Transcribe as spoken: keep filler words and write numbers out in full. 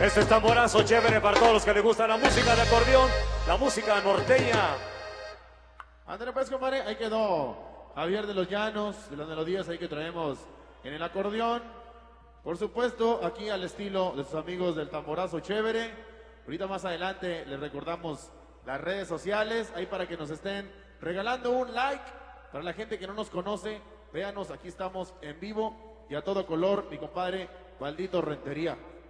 Este es tamborazo chévere para todos los que les gusta la música de acordeón, la música norteña. André, pues, compadre, ahí quedó Javier de los Llanos, de las melodías ahí que traemos en el acordeón. Por supuesto, aquí al estilo de sus amigos del tamborazo chévere. Ahorita más adelante les recordamos las redes sociales, ahí para que nos estén regalando un like. Para la gente que no nos conoce, véanos, aquí estamos en vivo y a todo color, mi compadre Valdito Rentería.